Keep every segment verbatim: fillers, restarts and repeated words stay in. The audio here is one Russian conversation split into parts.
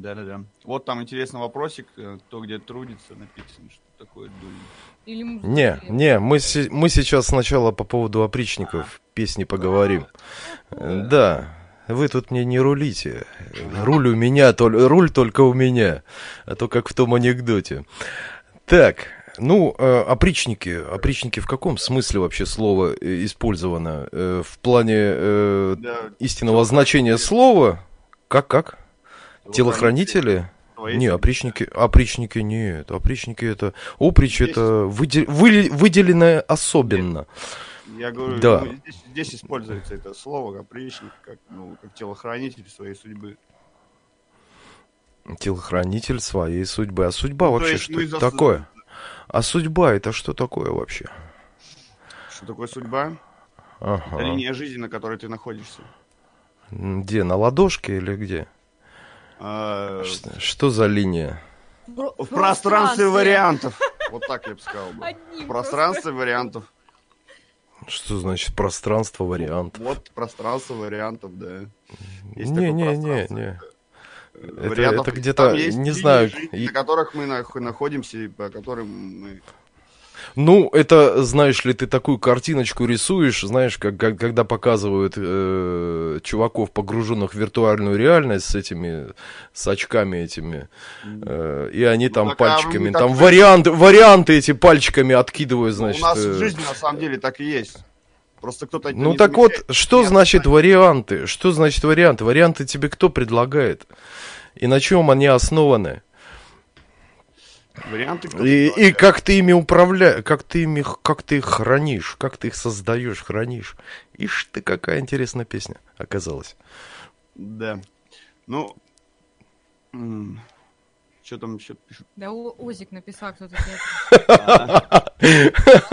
Да-да-да. Вот там интересный вопросик, кто где трудится, написано, что такое дуй. Или музыка Не, хлеба. не, мы, се- мы сейчас сначала по поводу опричников песни поговорим. Э, Да, вы тут мне не рулите. Руль у меня, тол- руль только у меня. А то как в том анекдоте. Так, ну, э, опричники. Опричники в каком смысле вообще слово э, использовано? Э, в плане э, Да, истинного значения слова? Как, как? телохранители. Телохранители? Твои Не, судьбы. опричники, опричники нет. Опричники это... Оприч Здесь- это выде- выли- выделенное особенно. Я говорю, Да. ну, здесь, здесь используется это слово опричник, как, ну, как телохранитель своей судьбы. Телохранитель своей судьбы. А судьба Ну, то вообще есть что мы это за- такое? А судьба это что такое вообще? Что такое судьба? Ага. Это линия жизни, на которой ты находишься. М, Где? На ладошке или где? А, Ш- Что за линия? Про- в пространстве вариантов. Вот так я бы сказал. бы. Одним В пространстве вариантов. Что значит пространство, вариант? Вот пространство вариантов, да. Есть такое Не-не-не, пространство. не. Это, Вариантов. это где-то, Там есть не линии знаю. жизни, и- на которых мы нах- находимся и по которым мы... Ну, это, знаешь ли, ты такую картиночку рисуешь, знаешь, как, как- когда показывают э, чуваков, погруженных в виртуальную реальность с этими, с очками этими, э, и они Ну, там так, а пальчиками, мы так там же- варианты, варианты эти пальчиками откидывают, Ну, значит. у нас э, в жизни на самом деле так и есть. Просто кто-то это Ну не так вот, замечает. что Нет, значит варианты? Что значит варианты? Варианты тебе кто предлагает? И на чем они основаны? Варианты кто-то И, и предлагает. как ты ими управляешь, как ты ими, как ты их хранишь, как ты их создаешь, хранишь. Ишь ты, какая интересная песня оказалась. Да. Ну, что там еще пишут? Да, О- Озик написал кто-то. тебе.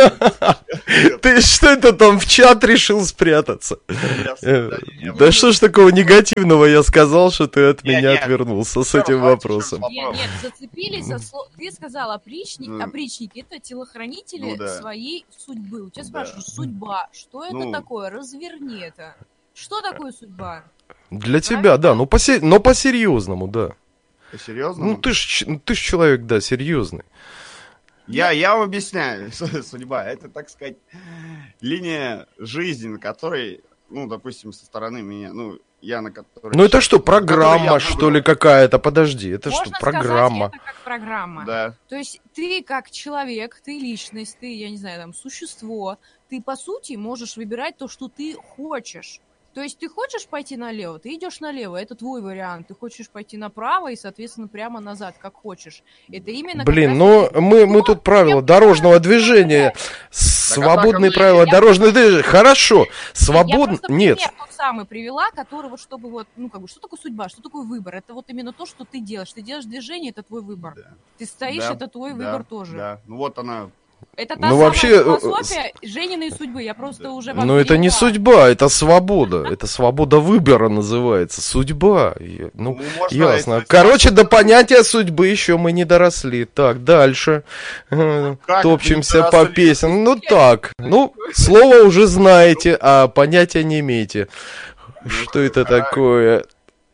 Ты что это там в чат решил спрятаться? Э, Да что ж такого негативного я сказал, что ты от Не, меня не. отвернулся с Всё, этим давайте вопросом? ещё Нет, нет, зацепились за слово. Ты сказал опричник, Ну. опричники это телохранители Ну да. своей судьбы. У тебя Да. спрашивают, судьба, что это Ну. такое? Разверни это. Что такое судьба? Для тебя, да, но, посе- но по-серьезному, да. Серьезно? Ну ты ж, ч- ты ж человек, да, серьезный. Я, я вам объясняю. Судьба. Это, так сказать, линия жизни, на которой, ну, допустим, со стороны меня, ну, я на которой... Ну это что, на которой программа, я что буду- ли, какая-то? Подожди, это Можно что, программа? сказать, это как программа. Да. То есть ты как человек, ты личность, ты, я не знаю, там, существо, ты, по сути, можешь выбирать то, что ты хочешь. То есть ты хочешь пойти налево, ты идешь налево, это твой вариант. Ты хочешь пойти направо и, соответственно, прямо назад, как хочешь. Это именно как Блин, раз ну таки мы, мы то, тут правила чем дорожного ты движения, свободные оно и правила есть. дорожного движения. Хорошо, Я свободно... просто Нет, пример тот самый привела, который вот чтобы вот, ну как бы, что такое судьба, что такое выбор? Это вот именно то, что ты делаешь. Ты делаешь движение, это твой выбор. Да. Ты стоишь, Да, это твой да, выбор тоже. Да. Ну вот она. Это та Ну, самая вообще, э, философия Жениной судьбы. Я просто уже вам но это не передала. судьба, это свобода. Это свобода выбора называется. Судьба. Я- Ну, Ну, можно, ясно. если- Короче, до понятия судьбы еще мы не доросли. Так, дальше. Э, Как Топчемся это не по доросли? песням. Ну так. Ну, слово уже знаете, а понятия не имеете. Что это такое?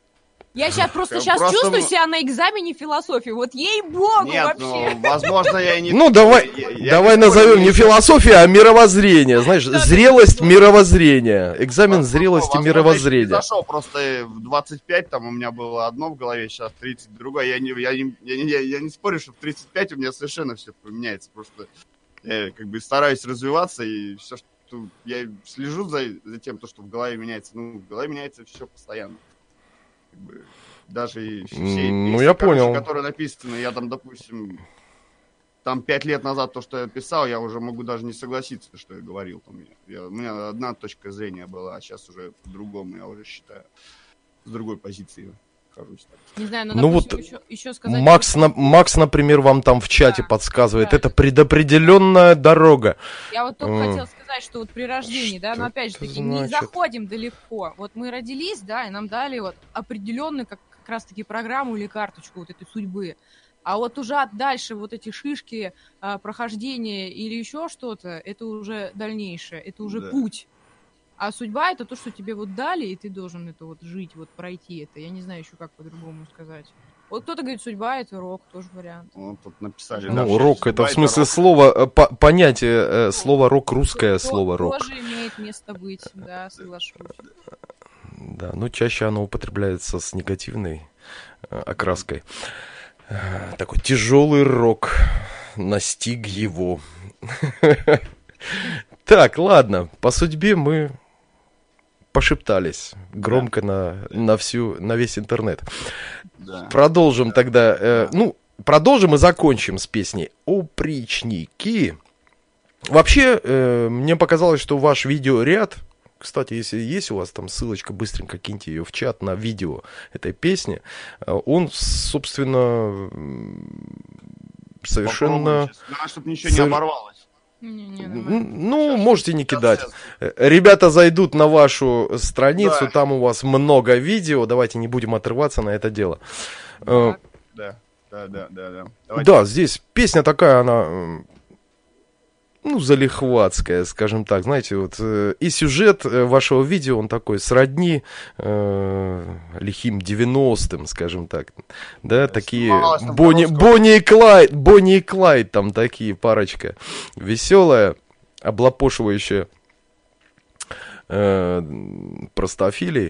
Я сейчас просто Я сейчас просто- чувствую себя на экзамене философии. Вот ей-богу Нет, вообще. ну, возможно, я и не... Ну, давай, я- я давай не спорю, назовем не я- философия, а мировоззрение. Знаешь, Да, да, зрелость да. мировоззрения. Экзамен Возможно, зрелости возможно, я мировоззрения. зашел, просто в двадцать пять там у меня было одно в голове, сейчас тридцать другое. Я не, я не, я не, я- я не спорю, что в тридцать пять у меня совершенно все поменяется. Просто я как бы стараюсь развиваться, и все, что я слежу за, за тем, то, что в голове меняется. Ну, в голове меняется все постоянно. Как бы, даже и все М, ну, песни, я короче, понял. которые написаны, я там, допустим, там пять лет назад то, что я писал, я уже могу даже не согласиться, что я говорил. Там, я, у меня одна точка зрения была, а сейчас уже по-другому, я уже считаю, с другой позиции хожусь. Так. Не знаю, но Ну допустим, вот еще, еще сказать... Макс, что- на- Макс, например, вам там в чате Да, подсказывает. да. Это предопределенная дорога. Я вот только М. хотела сказать, что вот при рождении, да, но Что опять же это таки не значит? заходим далеко. Вот мы родились, да, и нам дали вот определенную как, как раз-таки программу или карточку вот этой судьбы. А вот уже от дальше вот эти шишки, а, прохождения или еще что-то, это уже дальнейшее, это уже Да. путь. А судьба — это то, что тебе вот дали, и ты должен это вот жить, вот пройти это. Я не знаю еще, как по-другому сказать. Вот кто-то говорит, судьба — это рок, тоже вариант. Вот тут написали. Ну, да, Ну, рок, судьба это в смысле рок. слово, э, по- понятие э, слова рок, русское То- слово рок. Тоже имеет место быть, да, соглашусь. Да, но чаще оно употребляется с негативной э, окраской. Э, Такой тяжелый рок настиг его. Так, ладно, по судьбе мы пошептались громко на, на всю, на весь интернет. Да. Продолжим тогда, э, ну, продолжим и закончим с песней «Опричники». Вообще, э, мне показалось, что ваш видеоряд, кстати, если есть у вас там ссылочка, быстренько киньте ее в чат на видео этой песни, э, он, собственно, м, совершенно... Главное, чтобы ничего не Сов- оборвалось. Не-не, Н- нормально. Ну, Сейчас можете не кидать. Сейчас- Э, Ребята зайдут на вашу страницу, Да. там у вас много видео, давайте не будем отрываться на это дело. Э, Так. Да, да, да, да, да. Давайте. Да, здесь песня такая, она, м, ну, залихватская, скажем так, знаете, вот, э, и сюжет э, вашего видео, он такой сродни э, лихим девяностым, скажем так, да, такие, снималась там Бонни, по-русски. Бонни и Клайд, Бонни и Клайд, там такие, парочка, веселая, облапошивающая э, простофилей.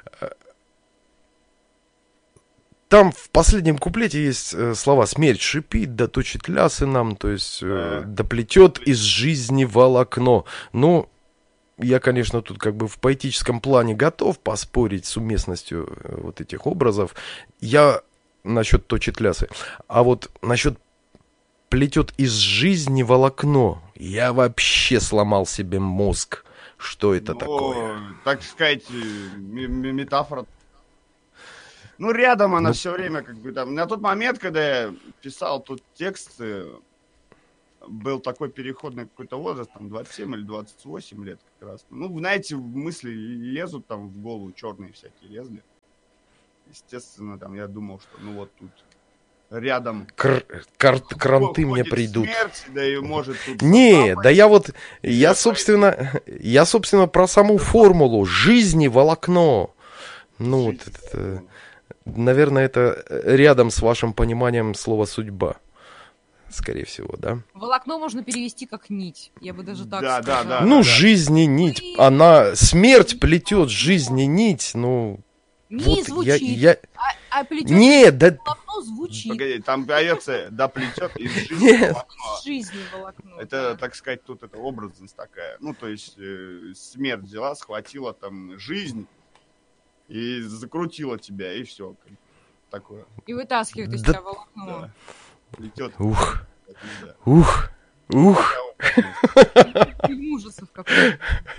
Там в последнем куплете есть э, слова «смерть шипит, да точит лясы нам», то есть э, Да. «да плетет из жизни волокно». Ну, я, конечно, тут как бы в поэтическом плане готов поспорить с уместностью э, вот этих образов. Я насчет точит лясы. А вот насчет плетет из жизни волокно, я вообще сломал себе мозг. Что это Ну, такое? так сказать, э, м- м- метафора. Ну, рядом она Ну. все время, как бы там. На тот момент, когда я писал тут текст, э, был такой переходный какой-то возраст, там двадцать семь или двадцать восемь лет как раз. Ну, знаете, мысли лезут там в голову, черные всякие лезли. Естественно, там я думал, что ну вот тут рядом Кр- кар- кранты мне ходит придут. смерть, да и может тут Не, запахать. да я вот, я, Я собственно, я, собственно, про саму формулу жизни волокно. Ну, вот, Жизнь. это, наверное, это рядом с вашим пониманием слова судьба. Скорее всего, да? Волокно можно перевести как нить. Я бы даже так Да, да, сказала. да. Ну, жизни нить, она, смерть плетет жизни нить, ну, Не вот я, звучит, я... а плетет Не, да, волокно звучит. Погоди, там поется доплетет из жизни Нет. волокно. Из жизни волокно. Это, да. так сказать, тут это образность такая. Ну, то есть э, смерть взяла, схватила там жизнь и закрутила тебя, и все. Такое. И вытаскивает из Да. тебя волокно. Да. Плетет. ух, Да. ух, ух. Фильм ужасов какой-то.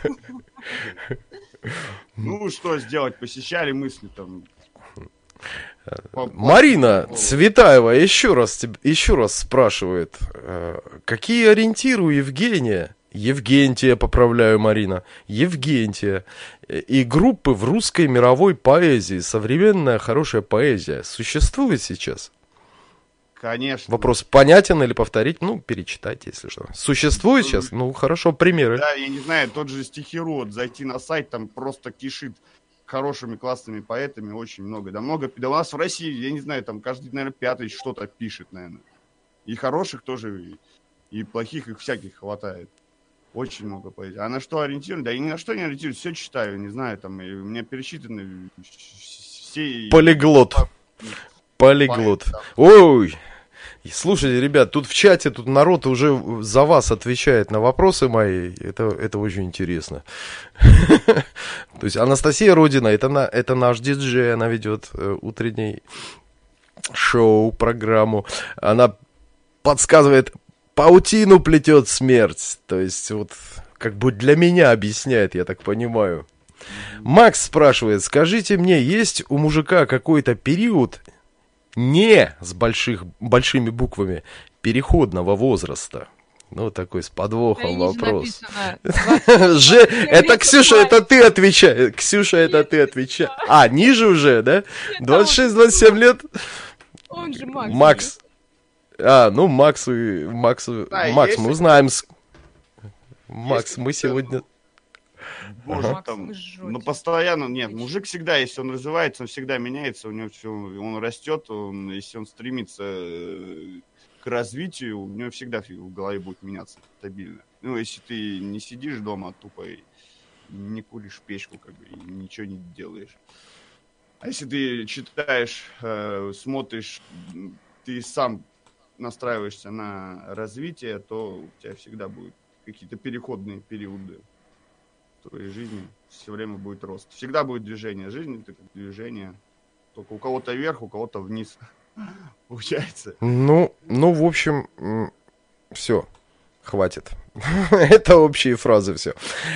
Ну, что сделать? Посещали мысли там. По- по- Марина по- Цветаева еще раз, теб- еще раз спрашивает, э, какие ориентиры у Евгения? Евгентия, поправляю, Марина. Евгентия. Э, И группы в русской мировой поэзии. Современная хорошая поэзия существует сейчас? Конечно. Вопрос понятен или повторить? Ну, перечитайте, если что. Существует сейчас? Ну, хорошо, примеры. Да, я не знаю, тот же Стихирод, зайти на сайт, там просто кишит хорошими классными поэтами, очень много. Да много, да у нас в России, я не знаю, там каждый, наверное, пятый что-то пишет, наверное. И хороших тоже, и, и плохих, их всяких хватает. Очень много поэзии. А на что ориентируюсь? Да и ни на что не ориентируюсь, все читаю, не знаю, там, и у меня пересчитаны все... Полиглот. Полиглот. Поэт, да. Ой, слушайте, ребят, тут в чате, тут народ уже за вас отвечает на вопросы мои. Это, это очень интересно. То есть Анастасия Родина, это, на, это наш диджей, она ведет э, утренний шоу, программу. Она подсказывает, паутину плетет смерть. То есть вот как бы для меня объясняет, я так понимаю. Макс спрашивает, скажите мне, есть у мужика какой-то период не с больших, большими буквами переходного возраста? Ну, такой с подвохом На ниже вопрос. написано Же, это Ксюша, это ты отвечаешь. Ксюша, это ты отвечаешь. А, ниже уже, да? двадцать шесть двадцать семь лет? Он же Макс. Макс. А, ну, Максу, Максу, Да, Макс, есть мы такой. узнаем. с- Макс, Есть мы такой. сегодня... Может, Макс, там, вы жжете. ну, постоянно, нет, мужик всегда, если он развивается, он всегда меняется, у него все, он растет, он, если он стремится э, к развитию, у него всегда в голове будет меняться стабильно. Ну, если ты не сидишь дома тупо и не куришь печку, как бы, и ничего не делаешь. А если ты читаешь, э, смотришь, ты сам настраиваешься на развитие, то у тебя всегда будут какие-то переходные периоды в твоей жизни. Все время будет рост. Всегда будет движение. Жизнь — это как движение. Только у кого-то вверх, у кого-то вниз. Получается. Ну, ну, в общем, все, хватит. Это общие фразы, все.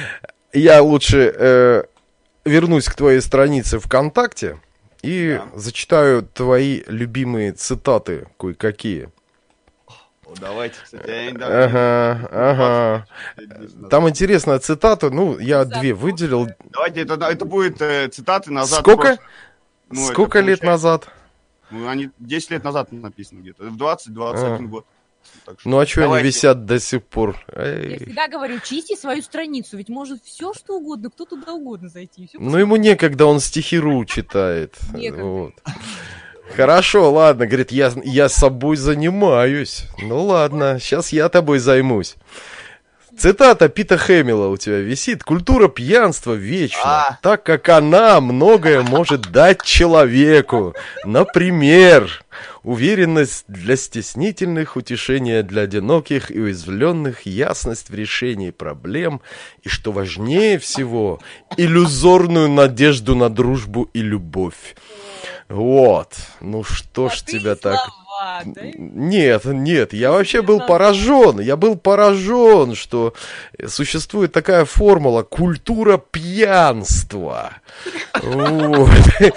Я лучше э, вернусь к твоей странице ВКонтакте и Да. зачитаю твои любимые цитаты кое-какие. О, давайте, кстати, я недавно... Ага, ага. Там интересная цитата, ну, я две выделил. Давайте, это, это будет э, цитаты назад. Сколько? Ну, Сколько это лет получается- назад? Ну, они десять лет назад написано где-то. В двадцать-двадцать один А. год. Так что Ну, а что они давайте. висят до сих пор? Я Эй. всегда говорю, чисти свою страницу, ведь может все что угодно, кто туда угодно зайти. Всё Ну, ему некогда, он стихиру читает. Некогда. Вот. Хорошо, ладно, говорит, я, я собой занимаюсь. Ну ладно, сейчас я тобой займусь. Цитата Пита Хэмилла у тебя висит. Культура пьянства вечна, А. так как она многое может дать человеку. Например, уверенность для стеснительных, утешение для одиноких и уязвленных, ясность в решении проблем и, что важнее всего, иллюзорную надежду на дружбу и любовь. Вот, ну что ж Золотые тебя так... слова, да? Нет, нет, я вообще был поражен, я был поражен, что существует такая формула культура пьянства. Вот.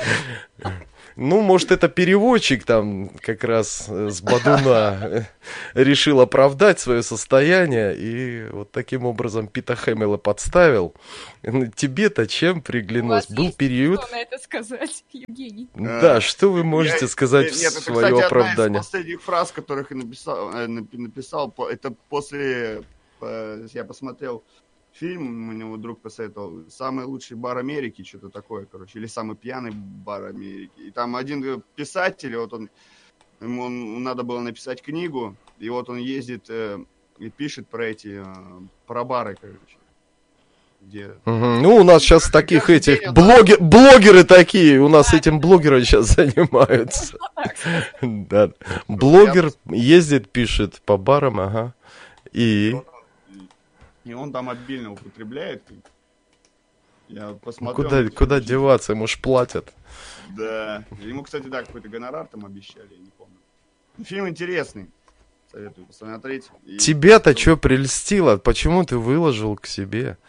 Ну, может, это переводчик там как раз с Бадуна решил оправдать свое состояние и вот таким образом Пита Хэмилла подставил. Тебе-то чем У приглянулось? вас Был есть период... что на это сказать, Евгений? Да, что вы можете Я- сказать нет, это, в свое кстати, оправдание? одна из последних фраз, которых я написал, э, напи- написал по- это после, э, я посмотрел фильм, мне вот друг посоветовал, «Самый лучший бар Америки», что-то такое, короче, или «Самый пьяный бар Америки». И там один писатель, вот он, ему он- надо было написать книгу, и вот он ездит э, и пишет про эти, э, про бары, короче. Где... Мгм. Ну, у нас сейчас таких каждый этих день, блоги- блогеры такие, у нас этим блогеры сейчас занимаются. Да. Блогер ездит, пишет по барам, ага. И И он там обильно употребляет. Я ну, посмотрел. куда, на куда всё, деваться, ему ж платят. Да. Ему, кстати, да, какой-то гонорар там обещали, я не помню. Фильм интересный. Советую посмотреть. И- Тебя-то что прельстило? Почему ты выложил к себе?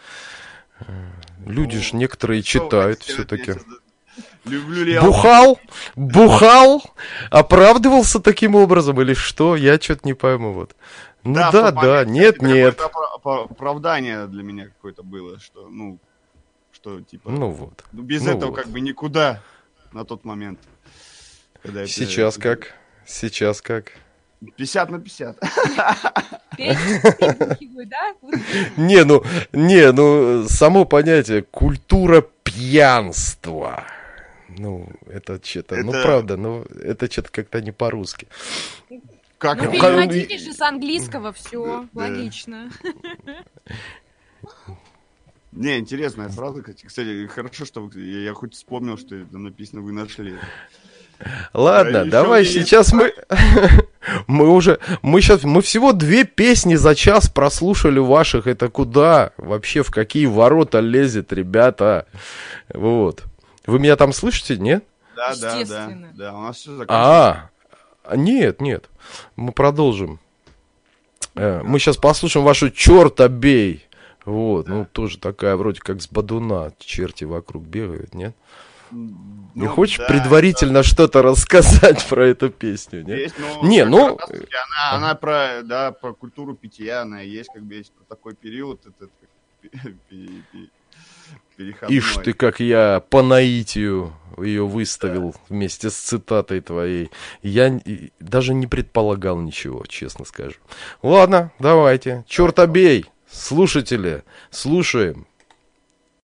Люди Ну, ж некоторые что, читают хотите, все-таки. я сейчас Люблю ли я... Бухал? Бухал? Оправдывался таким образом или что? Я что-то не пойму вот. Ну да, в тот да, момент, нет, кстати, нет. какое-то опра- опра- оправдание для меня какое-то было, что, ну, что, типа, Ну вот. ну, без ну этого вот. как бы никуда на тот момент. Когда это- Сейчас как? Сейчас как? пятьдесят на пятьдесят. Перебухиваю, да? Вот. Не, ну, не, ну, само понятие культура пьянства. Ну, это что-то, ну, Это- правда, ну, это что-то как-то не по-русски. Как Ну, это? переводили же с английского, все, Да. логично. Не, интересная фраза, кстати. Кстати, хорошо, что вы- я, я хоть вспомнил, что там написано, вы нашли. Ладно, Ещё давай есть сейчас мы... Мы уже... Мы сейчас... Мы всего две песни за час прослушали ваших. Это куда? Вообще, в какие ворота лезет, ребята? Вот. Вы меня там слышите, нет? Да, да, да. Естественно. Да, у нас все закончилось. А, нет, нет. Мы продолжим. Э, Мы сейчас послушаем вашу «Чёрта бей». Вот, ну тоже такая вроде как с Бадуна. Черти вокруг бегают, нет? Не Ну, хочешь да, предварительно что-то рассказать про эту песню, да. нет? Есть, ну, Не, как ну- раз таки Она, она про, да, про культуру питья, она есть, как бы есть такой период, этот, как пе- пе- пе- переходной. Ишь ты, как я по наитию ее выставил вместе с цитатой твоей. Я н- и даже не предполагал ничего, честно скажу. Ладно, давайте. Чёрта бей, слушатели, слушаем.